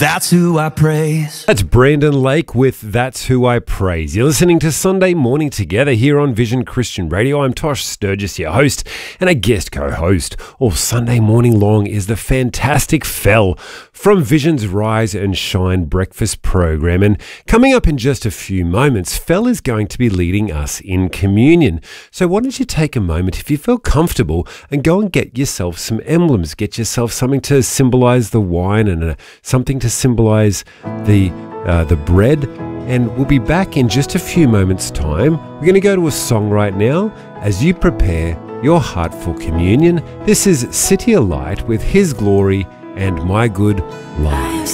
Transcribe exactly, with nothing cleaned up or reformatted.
That's who I praise. That's Brandon Lake with That's Who I Praise. You're listening to Sunday Morning Together here on Vision Christian Radio. I'm Tosh Sturgis, your host and a guest co-host. All Sunday morning long is the fantastic Fel from Vision's Rise and Shine breakfast program. And coming up in just a few moments, Fel is going to be leading us in communion. So why don't you take a moment, if you feel comfortable, and go and get yourself some emblems. Get yourself something to symbolize the wine and uh, something to symbolize the uh, the bread, and we'll be back in just a few moments' time. We're going to go to a song right now as you prepare your heart for communion. This is City of Light with His Glory and My Good Life.